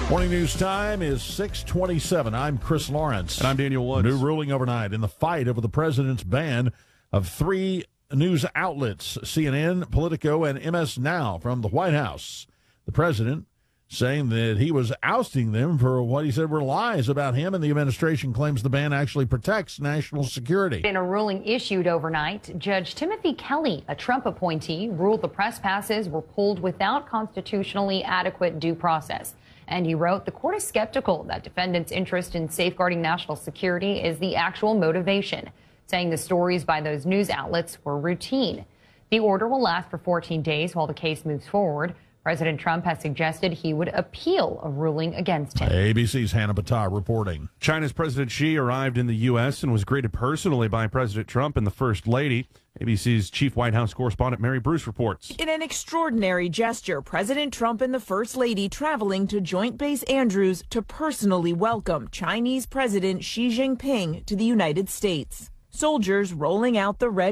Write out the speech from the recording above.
Morning news time is 6:27. I'm Chris Lawrence. And I'm Daniel Woods. New ruling overnight in the fight over the president's ban of three news outlets, CNN, Politico, and MS Now from the White House. The president saying that he was ousting them for what he said were lies about him, and the administration claims the ban actually protects national security. In a ruling issued overnight, Judge Timothy Kelly, a Trump appointee, ruled the press passes were pulled without constitutionally adequate due process. And he wrote, the court is skeptical that defendants' interest in safeguarding national security is the actual motivation, saying the stories by those news outlets were routine. The order will last for 14 days while the case moves forward. President Trump has suggested he would appeal a ruling against him. ABC's Hannah Batar reporting. China's President Xi arrived in the U.S. and was greeted personally by President Trump and the First Lady. ABC's chief White House correspondent Mary Bruce reports. In an extraordinary gesture, President Trump and the First Lady traveling to Joint Base Andrews to personally welcome Chinese President Xi Jinping to the United States. Soldiers rolling out the red